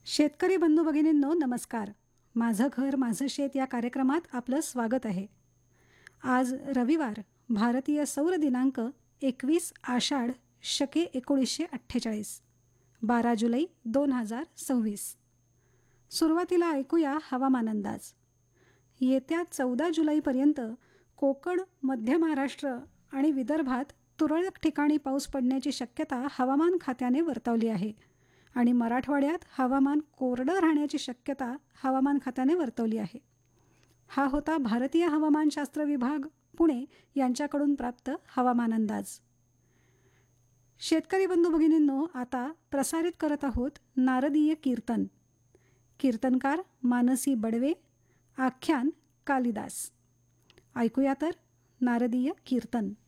शेतकरी बंधू भगिनींनो नमस्कार. माझं घर माझं शेत या कार्यक्रमात आपलं स्वागत आहे. आज रविवार, भारतीय सौर दिनांक 21 आषाढ शके 1948, 12 जुलै 2026. सुरुवातीला ऐकूया हवामान अंदाज. येत्या 14 जुलैपर्यंत कोकण, मध्य महाराष्ट्र आणि विदर्भात तुरळक ठिकाणी पाऊस पडण्याची शक्यता हवामान खात्याने वर्तवली आहे आणि मराठवाड्यात हवामान कोरडं राहण्याची शक्यता हवामान खात्याने वर्तवली आहे. हा होता भारतीय हवामानशास्त्र विभाग पुणे यांच्याकडून प्राप्त हवामान अंदाज. शेतकरी बंधू भगिनींनो, आता प्रसारित करत आहोत नारदीय कीर्तन. कीर्तनकार मानसी बडवे, आख्यान कालिदास. ऐकूया तर नारदीय कीर्तन.